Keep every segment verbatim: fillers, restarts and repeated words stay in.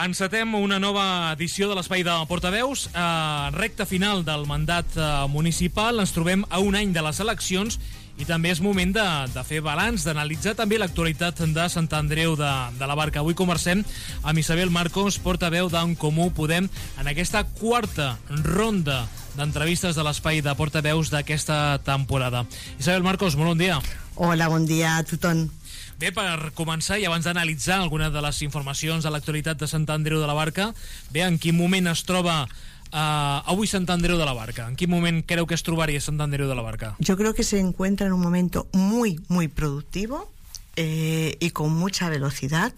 Encetem una nova edició de l'Espai de Portaveus. A recta final del mandat municipal ens trobem a un any de les eleccions i també és moment de, de fer balanç, d'analitzar també l'actualitat de Sant Andreu de, de la Barca. Avui conversem amb Isabel Marcos, portaveu d'En Comú Podem, en aquesta quarta ronda d'entrevistes de l'Espai de Portaveus d'aquesta temporada. Isabel Marcos, molt bon dia. Hola, bon dia a tothom. Bé, per començar, i abans d'analitzar alguna de les informacions de l'actualitat de Sant Andreu de la Barca, bé, en quin moment es troba Uh, avui Sant Andreu de la Barca? ¿En qué momento creo que es trobaría Sant Andreu de la Barca? Yo creo que se encuentra en un momento muy, muy productivo eh, y con mucha velocidad,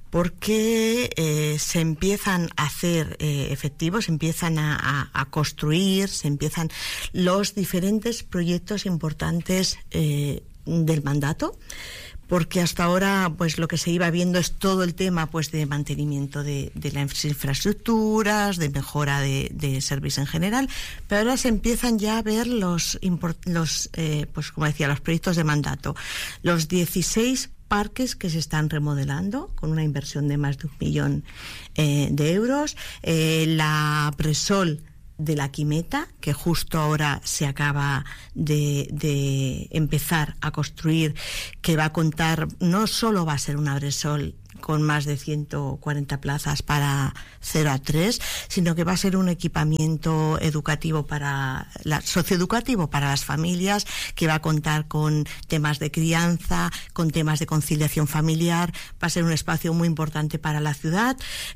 porque eh, se empiezan a hacer eh, efectivos, se empiezan a, a, a construir, se empiezan los diferentes proyectos importantes eh, del mandato. Porque hasta ahora pues lo que se iba viendo es todo el tema pues de mantenimiento de, de las infraestructuras, de mejora de, de servicios en general, pero ahora se empiezan ya a ver los, los eh, pues como decía, los proyectos de mandato, los dieciséis parques que se están remodelando con una inversión de más de un millón eh, de euros, eh, la Presol de la Quimeta, que justo ahora se acaba de, de empezar a construir, que va a contar, no solo va a ser una Bresol con más de ciento cuarenta plazas para cero a tres, sino que va a ser un equipamiento educativo para la, socioeducativo para las familias, que va a contar con temas de crianza, con temas de conciliación familiar. Va a ser un espacio muy importante para la ciudad.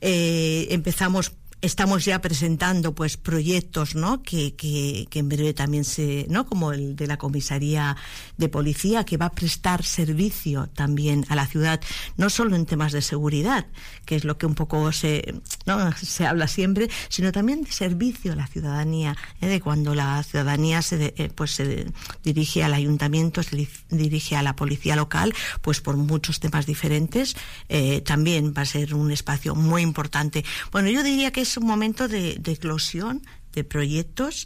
Eh, empezamos Estamos ya presentando pues proyectos, ¿no? Que, que, que en breve también se, ¿no? Como el de la comisaría de policía, que va a prestar servicio también a la ciudad, no solo en temas de seguridad, que es lo que un poco se, ¿no? se habla siempre, sino también de servicio a la ciudadanía, ¿eh? De cuando la ciudadanía se, eh, pues se dirige al ayuntamiento, se dirige a la policía local, pues por muchos temas diferentes, eh, también va a ser un espacio muy importante. Bueno, yo diría que es un momento de, de eclosión de proyectos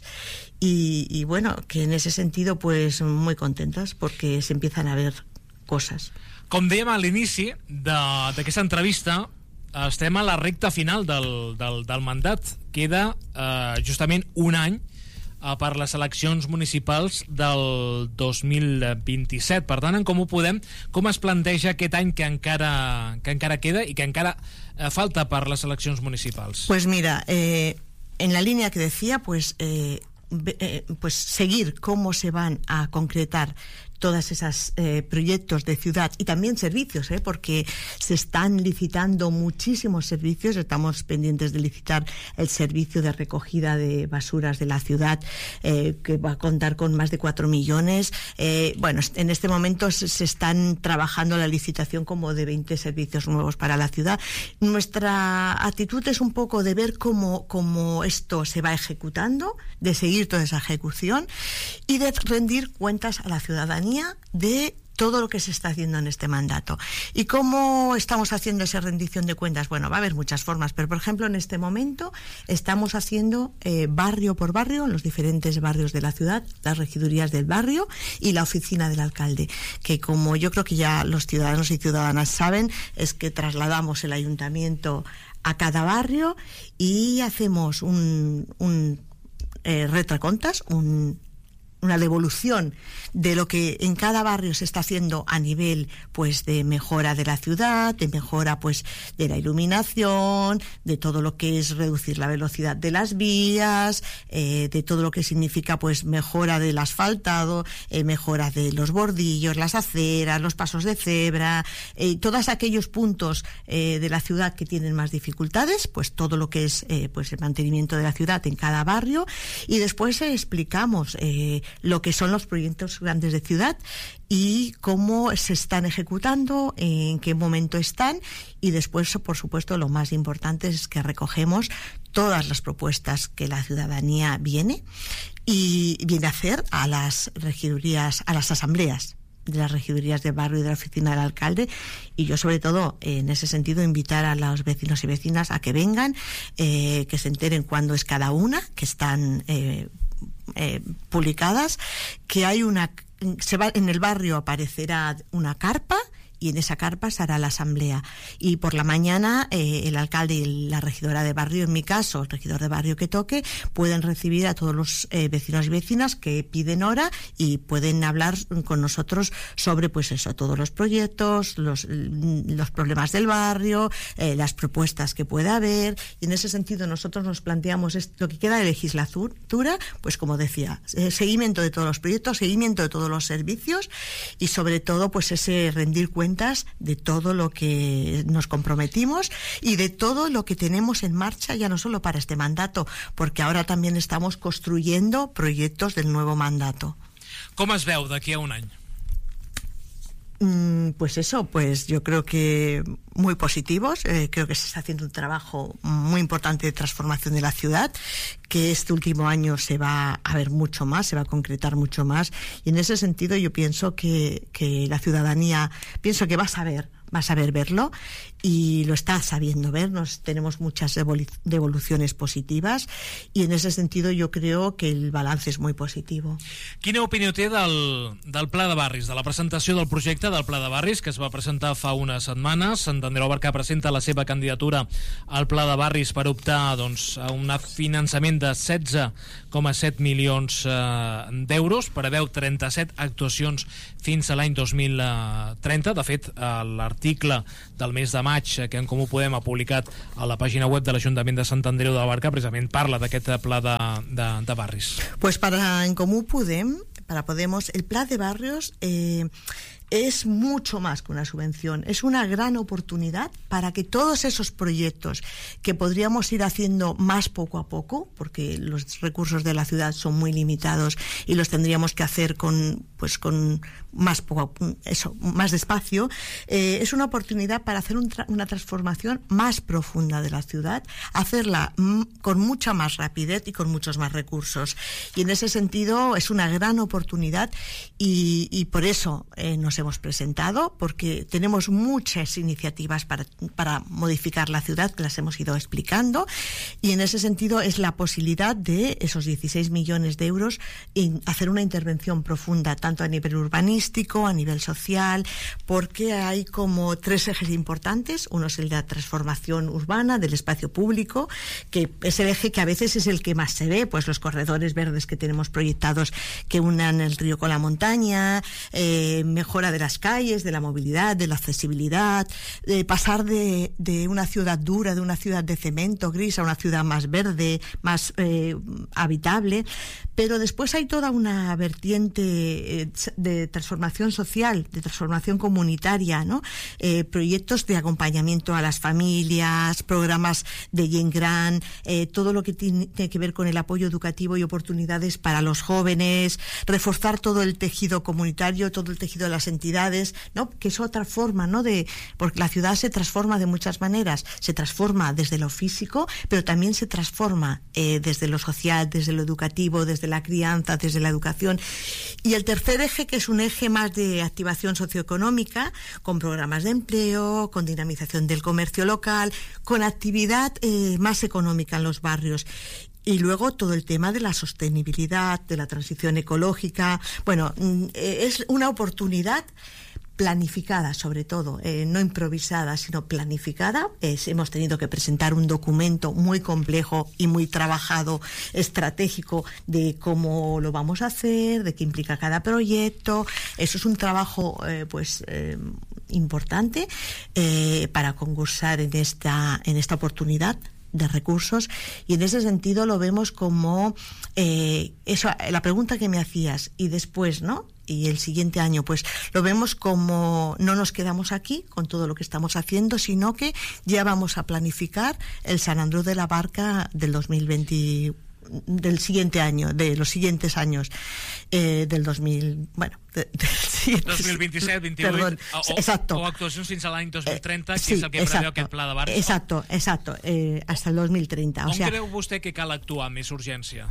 y, y bueno, que en ese sentido pues muy contentas porque se empiezan a ver cosas. Com dèiem a l'inici d'aquesta entrevista, estem a la recta final del, del, del mandat. Queda eh, justament un any eh, per les eleccions municipals del dos mil vint-i-set. Per tant, en Comú Podem, com es planteja aquest any que encara, que encara queda i que encara eh, falta per les eleccions municipals? Pues mira, eh, en la línea que decía, pues, eh, eh, pues seguir cómo se van a concretar todas esas eh, proyectos de ciudad y también servicios, ¿eh? Porque se están licitando muchísimos servicios. Estamos pendientes de licitar el servicio de recogida de basuras de la ciudad, eh, que va a contar con más de cuatro millones. Eh, bueno, en este momento se, se están trabajando la licitación como de veinte servicios nuevos para la ciudad. Nuestra actitud es un poco de ver cómo, cómo esto se va ejecutando, de seguir toda esa ejecución y de rendir cuentas a la ciudadanía de todo lo que se está haciendo en este mandato. ¿Y cómo estamos haciendo esa rendición de cuentas? Bueno, va a haber muchas formas, pero por ejemplo en este momento estamos haciendo eh, barrio por barrio, en los diferentes barrios de la ciudad, las regidurías del barrio y la oficina del alcalde, que como yo creo que ya los ciudadanos y ciudadanas saben, es que trasladamos el ayuntamiento a cada barrio y hacemos un, un eh, retracontas, un una devolución de lo que en cada barrio se está haciendo a nivel pues de mejora de la ciudad, de mejora pues de la iluminación, de todo lo que es reducir la velocidad de las vías, eh, de todo lo que significa pues mejora del asfaltado, eh, mejora de los bordillos, las aceras, los pasos de cebra, eh, todos aquellos puntos eh, de la ciudad que tienen más dificultades, pues todo lo que es eh, pues el mantenimiento de la ciudad en cada barrio. Y después eh, explicamos eh, lo que son los proyectos grandes de ciudad y cómo se están ejecutando, en qué momento están, y después, por supuesto, lo más importante es que recogemos todas las propuestas que la ciudadanía viene y viene a hacer a las regidurías, a las asambleas de las regidurías del barrio y de la oficina del alcalde, y yo sobre todo en ese sentido invitar a los vecinos y vecinas a que vengan, eh, que se enteren cuándo es cada una, que están eh, eh, publicadas, que hay una, se va, en el barrio aparecerá una carpa y en esa carpa se hará la asamblea. Y por la mañana eh, el alcalde y la regidora de barrio, en mi caso, el regidor de barrio que toque, pueden recibir a todos los eh, vecinos y vecinas que piden hora y pueden hablar con nosotros sobre, pues eso, todos los proyectos, los, los problemas del barrio, eh, las propuestas que pueda haber. Y en ese sentido nosotros nos planteamos esto, lo que queda de legislatura, pues como decía, eh, seguimiento de todos los proyectos, seguimiento de todos los servicios y sobre todo pues ese rendir cuentas de todo lo que nos comprometimos y de todo lo que tenemos en marcha, ya no solo para este mandato, porque ahora también estamos construyendo proyectos del nuevo mandato. Com es veu d'aquí a un any? Mm, pues eso, pues yo creo que muy positivos. Eh, creo que se está haciendo un trabajo muy importante de transformación de la ciudad, que este último año se va a ver mucho más, se va a concretar mucho más, y en ese sentido yo pienso que, que la ciudadanía, pienso que va a saber, va a saber verlo y lo está sabiendo ver. Nos tenemos muchas devoluciones positivas y en ese sentido jo creo que el balance és muy positivo. Quina opinió té del, del Pla de Barris, de la presentació del projecte del Pla de Barris, que es va presentar fa unes setmanes? Sant Andreu Barca presenta la seva candidatura al Pla de Barris per optar doncs, a un finançament de setze coma set milions eh, d'euros, preveu trenta-set actuacions fins a l'any dos mil trenta. De fet, l'article del mes de maig que En Comú Podem ha publicat a la pàgina web de l'Ajuntament de Sant Andreu de la Barca precisament parla d'aquest pla de, de, de barris. Pues para En Comú Podem, para Podemos, el Pla de Barrios eh, es mucho más que una subvención, es una gran oportunidad para que todos esos proyectos que podríamos ir haciendo más poco a poco, porque los recursos de la ciudad son muy limitados y los tendríamos que hacer con, pues con más poco, eso, más despacio, eh, es una oportunidad para hacer un tra una transformación más profunda de la ciudad, hacerla con mucha más rapidez y con muchos más recursos. Y en ese sentido es una gran oportunidad y, y por eso eh, nos hemos presentado, porque tenemos muchas iniciativas para, para modificar la ciudad, que las hemos ido explicando, y en ese sentido es la posibilidad de esos dieciséis millones de euros en hacer una intervención profunda, tanto a nivel urbanístico, a nivel social, porque hay como tres ejes importantes. Uno es el de la transformación urbana del espacio público, que es el eje que a veces es el que más se ve, pues los corredores verdes que tenemos proyectados que unan el río con la montaña, eh, mejora de las calles, de la movilidad, de la accesibilidad, de pasar de, de una ciudad dura, de una ciudad de cemento gris a una ciudad más verde, más eh, habitable. Pero después hay toda una vertiente eh, de transformación social, de transformación comunitaria, ¿no? Eh, proyectos de acompañamiento a las familias, programas de Gent Gran, eh, todo lo que tiene, tiene que ver con el apoyo educativo y oportunidades para los jóvenes, reforzar todo el tejido comunitario, todo el tejido de las entidades, ¿no? Que es otra forma, ¿no? De, porque la ciudad se transforma de muchas maneras, se transforma desde lo físico, pero también se transforma eh, desde lo social, desde lo educativo, desde la crianza, desde la educación. Y el tercer eje, que es un eje más de activación socioeconómica, con programas de empleo, con dinamización del comercio local, con actividad eh, más económica en los barrios. Y luego todo el tema de la sostenibilidad, de la transición ecológica. Bueno, es una oportunidad planificada, sobre todo, eh, no improvisada, sino planificada. Es, hemos tenido que presentar un documento muy complejo y muy trabajado, estratégico, de cómo lo vamos a hacer, de qué implica cada proyecto. Eso es un trabajo eh, pues eh, importante eh, para concursar en esta, en esta oportunidad de recursos, y en ese sentido lo vemos como eh, eso, la pregunta que me hacías, y después, ¿no? Y el siguiente año, pues lo vemos como no nos quedamos aquí con todo lo que estamos haciendo, sino que ya vamos a planificar el Sant Andreu de la Barca del dos mil veinte, del siguiente año, de los siguientes años, eh, del dos mil, bueno, de, del siguiente, dos mil veintisiete, veintiuit, perdón, o, exacto. o actuacions fins a l'any dos mil trenta, eh, que sí, és el que exacto, preveu aquest pla de barris. Exacto, exacto, eh, hasta el dos mil treinta. On o sea, creu vostè que cal actuar amb més urgència?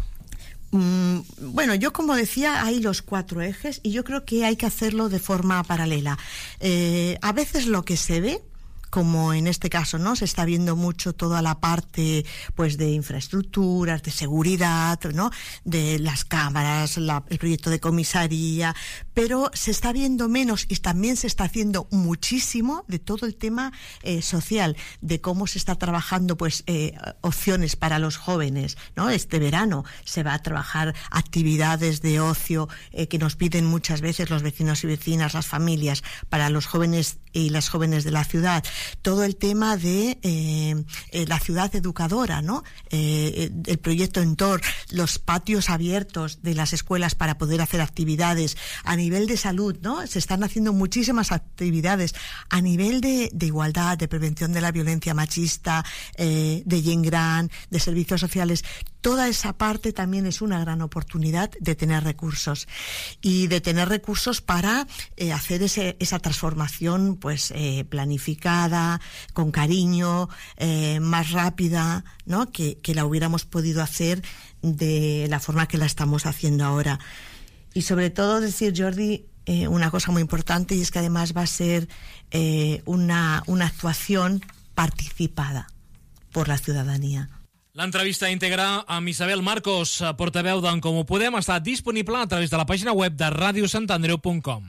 Mm, bueno, yo como decía, hay los cuatro ejes y yo creo que hay que hacerlo de forma paralela. Eh, a veces lo que se ve como en este caso, ¿no? Se está viendo mucho toda la parte, pues, de infraestructuras, de seguridad, ¿no? De las cámaras, la, el proyecto de comisaría, pero se está viendo menos y también se está haciendo muchísimo de todo el tema eh, social, de cómo se está trabajando, pues, eh, opciones para los jóvenes, ¿no? Este verano se va a trabajar actividades de ocio eh, que nos piden muchas veces los vecinos y vecinas, las familias, para los jóvenes y las jóvenes de la ciudad. Todo el tema de eh, eh, la ciudad educadora, ¿no? Eh, el proyecto Entor, los patios abiertos de las escuelas para poder hacer actividades. A nivel de salud, ¿no? Se están haciendo muchísimas actividades. A nivel de, de igualdad, de prevención de la violencia machista, eh, de gent gran, de servicios sociales. Toda esa parte también es una gran oportunidad de tener recursos y de tener recursos para eh, hacer ese, esa transformación, pues eh, planificada, con cariño, eh, más rápida, ¿no? Que, que la hubiéramos podido hacer de la forma que la estamos haciendo ahora. Y sobre todo decir, Jordi, eh, una cosa muy importante, y es que además va a ser eh, una, una actuación participada por la ciudadanía. L'entrevista íntegra amb Isabel Marcos, portaveu d'en Comú Podem, està disponible a través de la pàgina web de radio sant andreu punt com.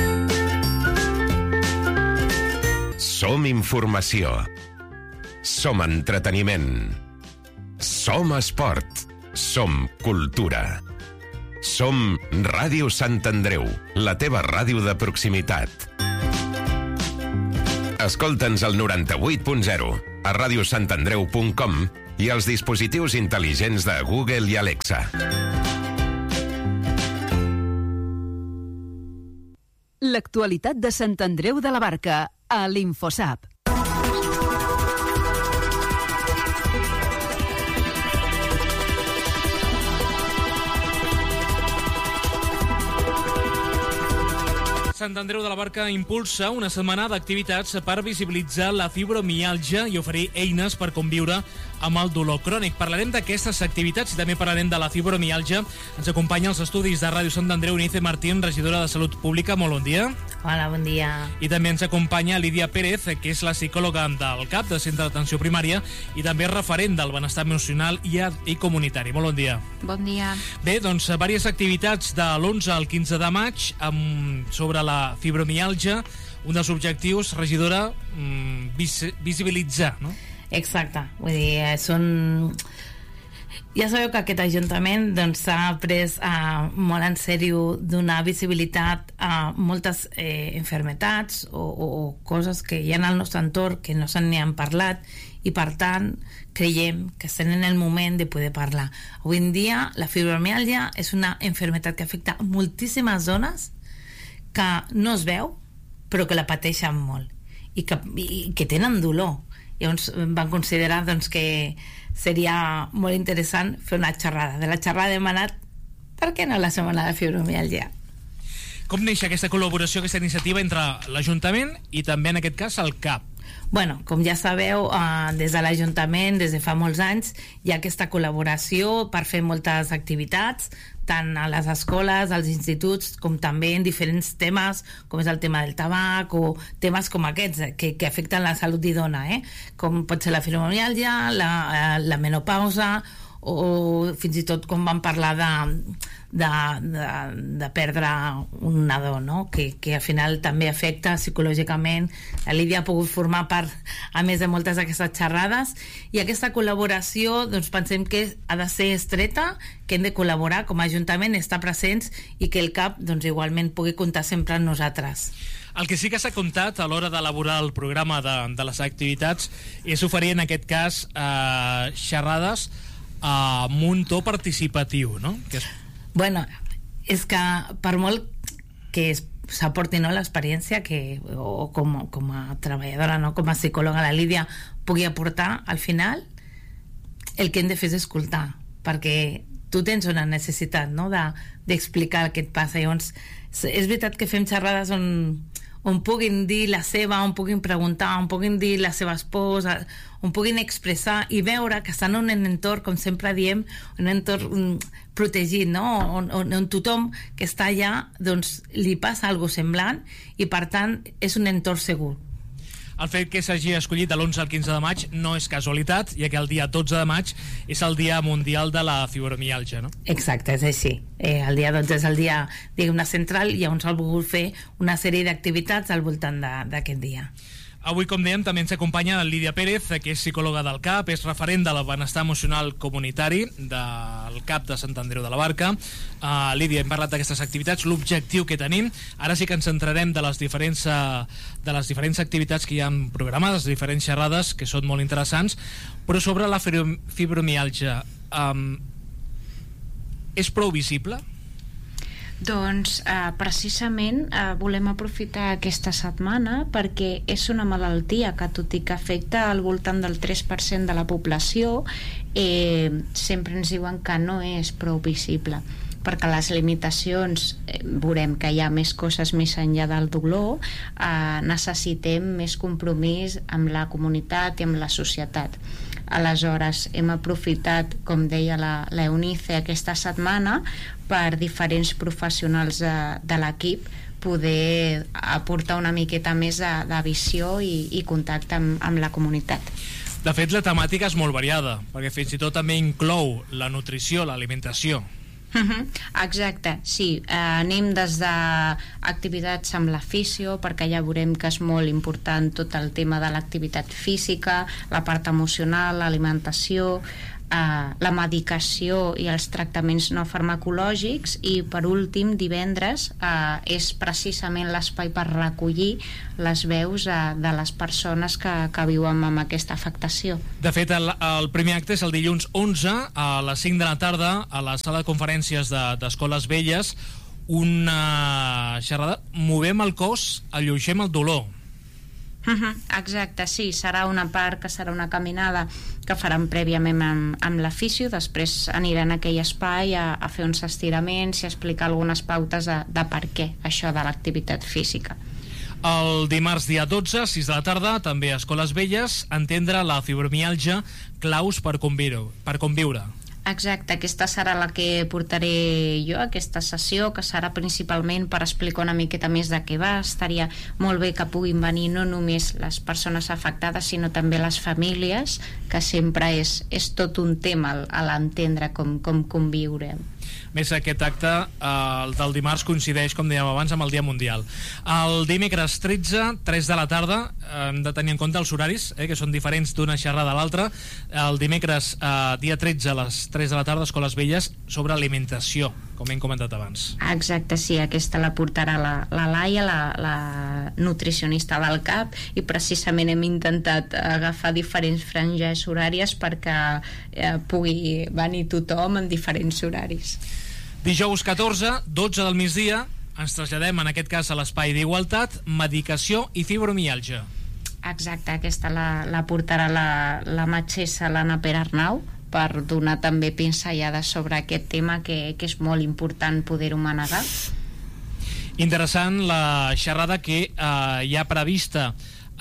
Som informació. Som entreteniment. Som esport. Som cultura. Som Ràdio Sant Andreu, la teva ràdio de proximitat. Escolta'ns al noranta-vuit punt zero, a radio sant andreu punt com i als dispositius intel·ligents de Google i Alexa. L'actualitat de Sant Andreu de la Barca, a l'Infosap. Sant Andreu de la Barca impulsa una setmana d'activitats per visibilitzar la fibromiàlgia i oferir eines per conviure amb el dolor crònic. Parlarem d'aquestes activitats i també parlarem de la fibromiàlgia. Ens acompanya als estudis de Ràdio Sant Andreu Unice Martín, regidora de Salut Pública. Molt bon dia. Hola, bon dia. I també ens acompanya Lídia Pérez, que és la psicòloga del C A P, de Centre d'Atenció Primària, i també referent del benestar emocional i, i comunitari. Molt bon dia. Bon dia. Bé, doncs, diverses activitats de l'onze al quinze de maig amb, sobre la fibromiàlgia. Un dels objectius, regidora, vis, visibilitzar, no? Exacte. Vull dir, són... Ja sabeu que aquest Ajuntament doncs, s'ha pres uh, molt en sèrio donar visibilitat a moltes eh, enfermetats o, o, o coses que hi ha al nostre entorn que no se'n han parlat, i per tant creiem que estem en el moment de poder parlar. Avui en dia la fibromiàlgia és una enfermetat que afecta moltíssimes zones, que no es veu però que la pateixen molt i que, i que tenen dolor. Llavors van considerar doncs, que seria molt interessant fer una xerrada. De la xerrada hem anat, per què no, la setmana de fibromiàlgia? Com neix aquesta col·laboració, aquesta iniciativa entre l'Ajuntament i també en aquest cas el C A P? Bueno, com ja sabeu, eh, des de l'Ajuntament, des de fa molts anys, hi ha aquesta col·laboració per fer moltes activitats, tant a les escoles, als instituts, com també en diferents temes, com és el tema del tabac o temes com aquests, que, que afecten la salut i dona, eh? Com pot ser la fibromiàlgia, la, la menopausa, o fins i tot com vam parlar de, de, de, de perdre un nadó, no? que, que al final també afecta psicològicament. La Lídia ha pogut formar part, a més de moltes d'aquestes xerrades, i aquesta col·laboració doncs, pensem que ha de ser estreta, que hem de col·laborar com a Ajuntament, estar presents, i que el C A P doncs, igualment pugui comptar sempre amb nosaltres. El que sí que s'ha comptat a l'hora d'elaborar el programa de, de les activitats és oferir en aquest cas eh, xerrades amb un to participatiu, no? Que és... Bueno, és que per molt que s'aporti, no, l'experiència que, o com, com a treballadora, no, com a psicòloga, la Lídia pugui aportar, al final el que hem de fer és escoltar, perquè tu tens una necessitat, no, de, d'explicar el que et passa. Llavors, és veritat que fem xerrades on on puguin dir la seva, on puguin preguntar, on puguin dir les seves pors, on puguin expressar i veure que estan en un entorn, com sempre diem, un entorn protegit, no? on, on, on tothom que està allà doncs, li passa alguna cosa semblant, i per tant és un entorn segur. el fet que s'hagi escollit de l'onze al quinze de maig no és casualitat, ja que el dia dotze de maig és el dia mundial de la fibromiàlgia, no? Exacte, és així. Eh, el dia dotze és el dia, diguem-ne, central, i llavors s'ha volgut fer una sèrie d'activitats al voltant d'aquest dia. Avui, com dèiem, també ens acompanya Lídia Pérez, que és psicòloga del C A P, és referent del benestar emocional comunitari del C A P de Sant Andreu de la Barca. Uh, Lídia, hem parlat d'aquestes activitats, l'objectiu que tenim. Ara sí que ens centrarem de les diferents, uh, de les diferents activitats que hi ha programades, les diferents xerrades, que són molt interessants, però sobre la fibromiàlgia, um, és prou visible? Doncs eh, precisament eh, volem aprofitar aquesta setmana perquè és una malaltia que, tot i que afecta al voltant del tres per cent de la població, eh, sempre ens diuen que no és prou visible, perquè les limitacions, eh, veurem que hi ha més coses més enllà del dolor, eh, necessitem més compromís amb la comunitat i amb la societat. Aleshores, hem aprofitat, com deia la, la Eunice, aquesta setmana per diferents professionals de, de l'equip poder aportar una miqueta més de, de visió i, i contacte amb, amb la comunitat. De fet, la temàtica és molt variada, perquè fins i tot també inclou la nutrició, l'alimentació. Uh-huh. Exacte, sí, eh, anem des d'activitats amb la fisio, perquè ja veurem que és molt important tot el tema de l'activitat física, la part emocional, l'alimentació, eh, la medicació i els tractaments no farmacològics, i per últim, divendres eh, és precisament l'espai per recollir les veus eh, de les persones que, que viuen amb aquesta afectació. De fet, el, el primer acte és el dilluns onze a les cinc de la tarda a la sala de conferències d'Escoles de, Velles, una xerrada Movem el cos, alleugem el dolor. Uh-huh, exacte, sí, serà una part que serà una caminada que faran prèviament amb, amb la fisio, després aniran a aquell espai a, a fer uns estiraments i a explicar algunes pautes de, de per què això de l'activitat física. El dimarts dia dotze, sis de la tarda, també a Escoles Velles, entendre la fibromiàlgia, claus per conviure. Per conviure. Exacte, aquesta serà la que portaré jo, aquesta sessió, que serà principalment per explicar una miqueta més de què va. Estaria molt bé que puguin venir no només les persones afectades, sinó també les famílies, que sempre és, és tot un tema a l'entendre com, com conviure. Més aquest acte, eh, el del dimarts, coincideix, com dèiem abans, amb el Dia Mundial. El dimecres tretze, tres de la tarda, eh, hem de tenir en compte els horaris, eh, que són diferents d'una xerrada a l'altra. El dimecres, eh, dia tretze, a les tres de la tarda, Escoles Velles, sobre alimentació, com hem comentat abans. Exacte, sí, aquesta la portarà la, la Laia, la, la nutricionista del C A P, i precisament hem intentat agafar diferents franges horàries perquè eh, pugui venir tothom en diferents horaris. Dijous catorze, dotze del migdia, ens traslladem en aquest cas a l'espai d'igualtat, medicació i fibromiàlgia. Exacte, aquesta la, la portarà la, la metgessa l'Anna Pere Arnau, per donar també pinzellada sobre aquest tema que, que és molt important poder-ho manegar. Interessant la xerrada que eh, hi ha prevista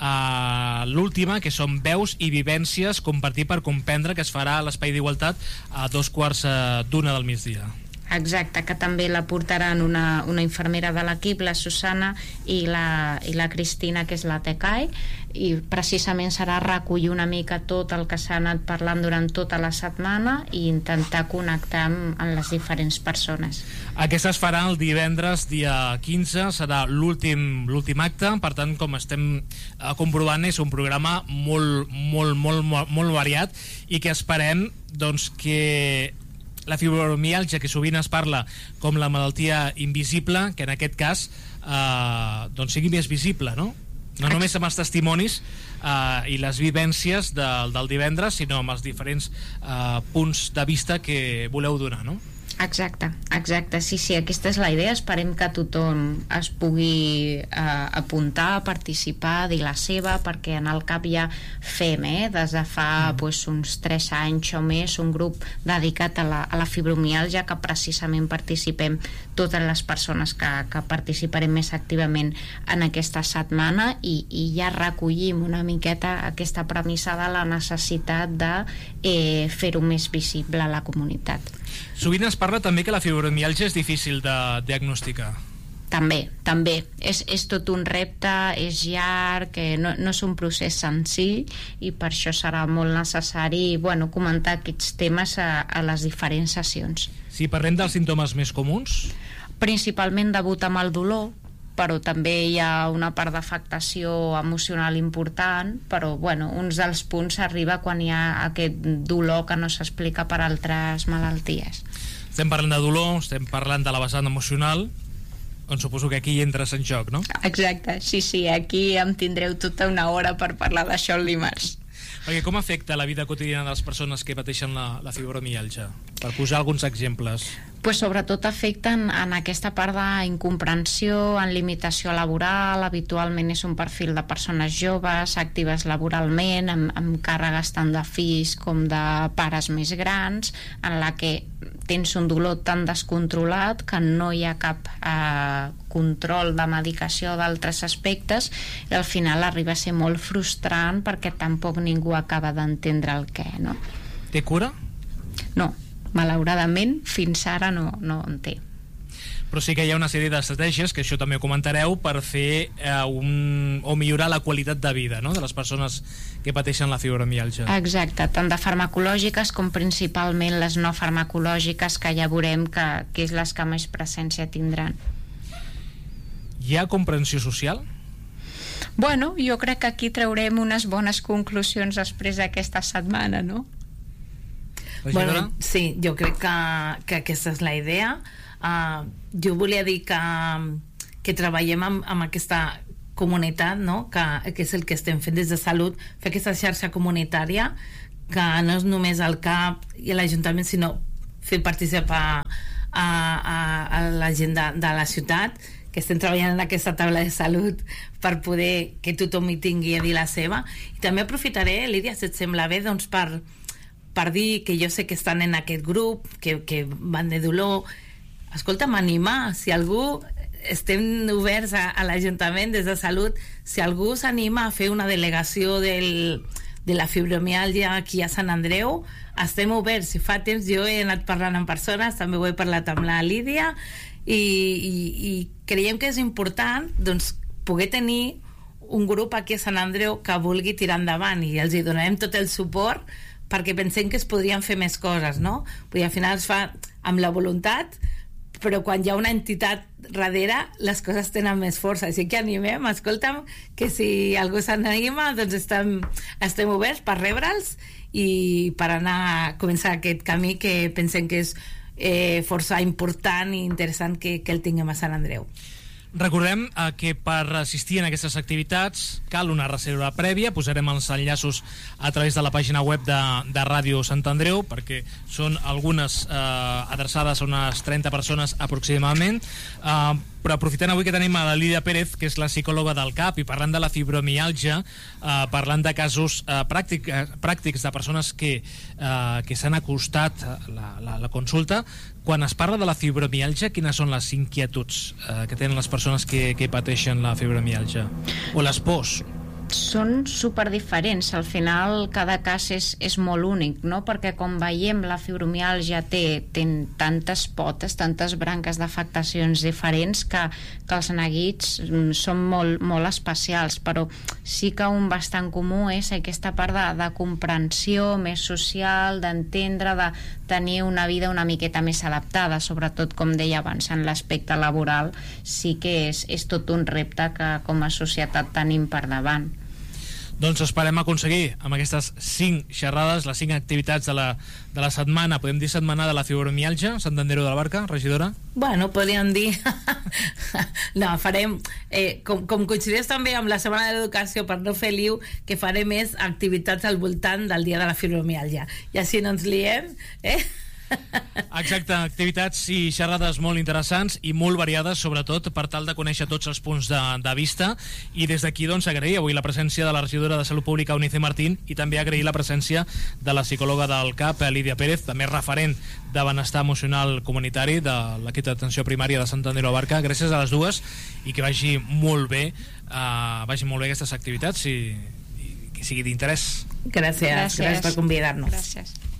a l'última, que són veus i vivències, compartir per comprendre, que es farà a l'espai d'igualtat a dos quarts d'una del migdia. Exacte, que també la portaran una, una infermera de l'equip, la Susana, i la, i la Cristina, que és la Tecai, i precisament serà recollir una mica tot el que s'ha anat parlant durant tota la setmana i intentar connectar amb, amb les diferents persones. Aquesta es farà el divendres dia quinze, serà l'últim l'últim acte, per tant, com estem eh, comprovant, és un programa molt, molt, molt, molt, molt variat, i que esperem doncs, que la fibromiàlgia, que sovint es parla com la malaltia invisible, que en aquest cas eh, doncs sigui més visible, no? No només amb els testimonis eh, i les vivències del, del divendres, sinó amb els diferents eh, punts de vista que voleu donar, no? Exacte, exacte, sí, sí, aquesta és la idea. Esperem que tothom es pugui eh, apuntar, participar, dir la seva, perquè en el C A P ja fem, eh, des de fa mm. pues, uns tres anys o més, un grup dedicat a la, a la fibromiàlgia, que precisament participem totes les persones que, que participarem més activament en aquesta setmana, i, i ja recollim una miqueta aquesta premissa de la necessitat de eh, fer-ho més visible a la comunitat. Sovint es parla també que la fibromiàlgia és difícil de diagnosticar. També, també. És, és tot un repte, és llarg, que no, no és un procés senzill i per això serà molt necessari, bueno, comentar aquests temes a, a les diferents sessions. Si parlem dels símptomes més comuns? Principalment debut amb el dolor, però també hi ha una part d'afectació emocional important, però bueno, uns dels punts arriba quan hi ha aquest dolor que no s'explica per altres malalties. Estem parlant de dolor, estem parlant de la vessant emocional, on suposo que aquí hi entres en joc, no? Exacte, sí, sí, aquí em tindreu tota una hora per parlar d'això el dimarts. Perquè com afecta la vida quotidiana de les persones que pateixen la, la fibromiàlgia? Per posar alguns exemples. Pues sobretot afecten en aquesta part d'incomprensió, en limitació laboral, habitualment és un perfil de persones joves, actives laboralment, amb, amb càrregues tant de fills com de pares més grans, en la que tens un dolor tan descontrolat que no hi ha cap eh, control de medicació d'altres aspectes i al final arriba a ser molt frustrant perquè tampoc ningú acaba d'entendre el què, no? Té cura? No, malauradament fins ara no, no en té. Però sí que hi ha una sèrie d'estratègies, que això també ho comentareu, per fer eh, un, o millorar la qualitat de vida, no?, de les persones que pateixen la fibromiàlgia. Exacte, tant de farmacològiques com principalment les no farmacològiques, que ja veurem que, que és les que més presència tindran. Hi ha comprensió social? Bueno, jo crec que aquí traurem unes bones conclusions després d'aquesta setmana, no? Bueno, sí, jo crec que, que aquesta és la idea. Uh, jo volia dir que, que treballem amb, amb aquesta comunitat, no? que, que és el que estem fent des de Salut, fer aquesta xarxa comunitària, que no és només el C A P i l'Ajuntament, sinó fer participar a, a, a la gent de, de la ciutat, que estem treballant en aquesta taula de salut per poder que tothom hi tingui a dir la seva. I també aprofitaré, Lídia, si et sembla bé, doncs per, per dir que jo sé que estan en aquest grup, que, que van de dolor. Escolta'm, animar, si algú, estem oberts a, a l'Ajuntament des de Salut, si algú s'anima a fer una delegació del, de la fibromiàlgia aquí a Sant Andreu, estem oberts. Si fa temps jo he anat parlant amb persones, també ho he parlat amb la Lídia, i, i, i creiem que és important doncs, poder tenir un grup aquí a Sant Andreu que vulgui tirar endavant, i els hi donarem tot el suport perquè pensem que es podrien fer més coses, no? Vull dir, al final es fa amb la voluntat, però quan hi ha una entitat darrere les coses tenen més força, així que animem, escolta'm, que si algú s'anima doncs estem, estem oberts per rebre'ls i per anar a començar aquest camí que pensem que és eh, força important i interessant que, que el tinguem a Sant Andreu. Recordem eh, que per assistir en aquestes activitats cal una reserva prèvia. Posarem els enllaços a través de la pàgina web de, de Ràdio Sant Andreu, perquè són algunes eh, adreçades a unes trenta persones aproximadament. Eh, però aprofitant avui que tenim a la Lídia Pérez, que és la psicòloga del C A P, i parlant de la fibromiàlgia, eh, parlant de casos eh, pràctic, eh, pràctics de persones que, eh, que s'han acostat a la, la, la consulta, quan es parla de la fibromiàlgia, quines són les inquietuds eh, que tenen les persones que, que pateixen la fibromiàlgia? O les pors? Són superdiferents, al final cada cas és, és molt únic, no? Perquè com veiem la fibromiàlgia té, té tantes potes, tantes branques d'afectacions diferents que, que els neguits són molt, molt especials, però sí que un bastant comú és aquesta part de, de comprensió més social, d'entendre, de tenir una vida una miqueta més adaptada, sobretot com deia abans en l'aspecte laboral, sí que és, és tot un repte que com a societat tenim per davant. Doncs esperem aconseguir amb aquestes cinc xerrades, les cinc activitats de la, de la setmana, podem dir setmana de la fibromiàlgia, Sant Andreu de la Barca, regidora? Bueno, podríem dir... no, farem... Eh, com, com coincideix també amb la Setmana de l'Educació, per no fer liu, que farem més activitats al voltant del dia de la fibromiàlgia. I així no ens liem, eh? Exacte, activitats i xerrades molt interessants i molt variades, sobretot per tal de conèixer tots els punts de, de vista, i des d'aquí doncs agrair avui la presència de la regidora de Salut Pública Eunice Martín, i també agrair la presència de la psicòloga del C A P, Lídia Pérez, també referent de benestar emocional comunitari de l'equip d'atenció primària de Sant Andreu de la Barca. Gràcies a les dues i que vagi molt bé uh, vagi molt bé aquestes activitats i, i que sigui d'interès. Gràcies, gràcies, gràcies per convidar-nos. Gràcies.